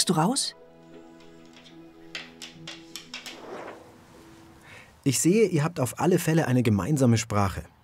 sagst du raus? Ich sehe, ihr habt auf alle Fälle eine gemeinsame Sprache.